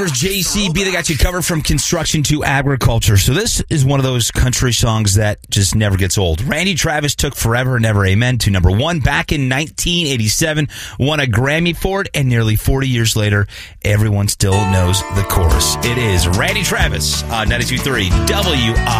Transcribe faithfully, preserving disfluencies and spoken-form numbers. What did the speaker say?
J C B, they got you covered from construction to agriculture. So this is one of those country songs that just never gets old. Randy Travis took Forever and Ever Amen to number one back in nineteen eighty-seven, won a Grammy for it, and nearly forty years later, everyone still knows the chorus. It is Randy Travis on ninety-two point three W I.